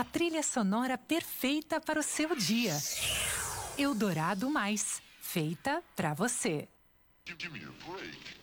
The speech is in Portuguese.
a trilha sonora perfeita para o seu dia. Eldorado Mais, feita pra você. Give me a break.